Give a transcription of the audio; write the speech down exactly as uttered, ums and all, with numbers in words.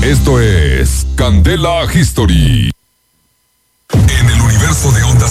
Esto es Candela History. En el universo de Onda